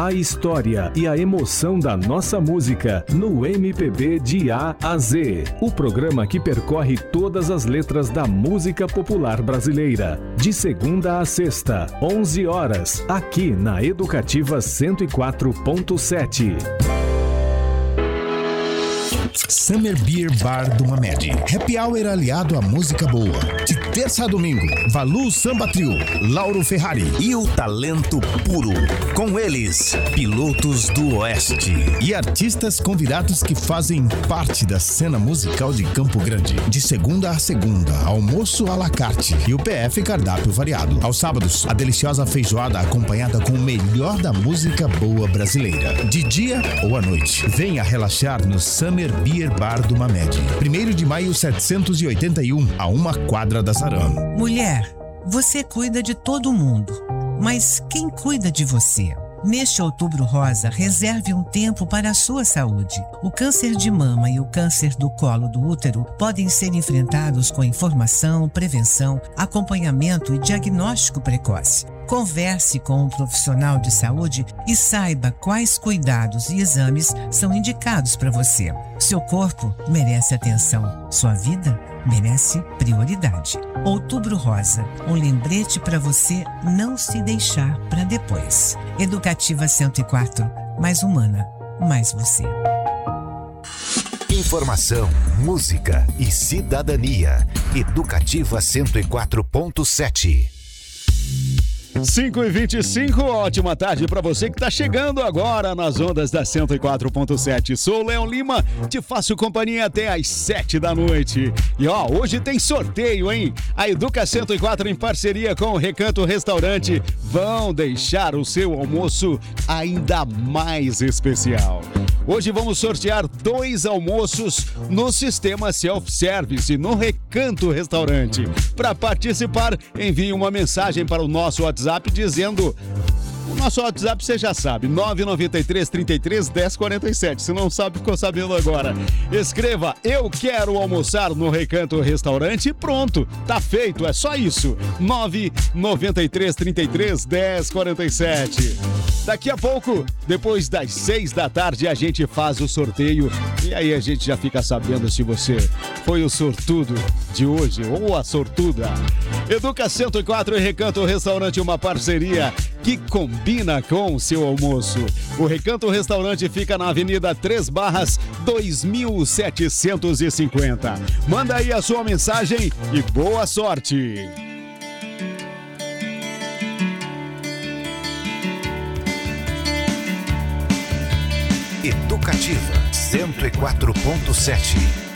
A história e a emoção da nossa música no MPB de A a Z. O programa que percorre todas as letras da música popular brasileira. De segunda a sexta, 11 horas, aqui na Educativa 104.7. Summer Beer Bar do Mamed. Happy Hour aliado à música boa. De terça a domingo, Valu Samba Trio, Lauro Ferrari e o talento puro. Com eles, pilotos do Oeste e artistas convidados que fazem parte da cena musical de Campo Grande. De segunda a segunda, almoço à la carte e o PF cardápio variado. Aos sábados, a deliciosa feijoada acompanhada com o melhor da música boa brasileira. De dia ou à noite, venha relaxar no Summer Beer Bar do Mamed. 1º de maio 781, a uma quadra da Saram. Mulher, você cuida de todo mundo, mas quem cuida de você? Neste Outubro Rosa, reserve um tempo para a sua saúde. O câncer de mama e o câncer do colo do útero podem ser enfrentados com informação, prevenção, acompanhamento e diagnóstico precoce. Converse com um profissional de saúde e saiba quais cuidados e exames são indicados para você. Seu corpo merece atenção. Sua vida merece prioridade. Outubro Rosa, um lembrete para você não se deixar para depois. Educativa 104, mais humana, mais você. Informação, música e cidadania. Educativa 104.7. 5h25, ótima tarde para você que tá chegando agora nas ondas da 104.7. Sou o Léo Lima, te faço companhia até às 7 da noite. E hoje tem sorteio, hein? A Educa 104 em parceria com o Recanto Restaurante vão deixar o seu almoço ainda mais especial. Hoje vamos sortear 2 almoços no sistema self-service no Recanto Restaurante. Para participar, envie uma mensagem para o nosso WhatsApp dizendo... O nosso WhatsApp você já sabe, 993 33 10 47. Se não sabe, ficou sabendo agora. Escreva, eu quero almoçar no Recanto Restaurante e pronto, tá feito, é só isso. 993 33 10 47. Daqui a pouco, depois das 6 da tarde, a gente faz o sorteio e aí a gente já fica sabendo se você foi o sortudo de hoje ou a sortuda. Educa 104 e Recanto Restaurante, uma parceria que combina com o seu almoço. O Recanto Restaurante fica na Avenida 3 Barras, 2750. Manda aí a sua mensagem e boa sorte! Educativa 104.7.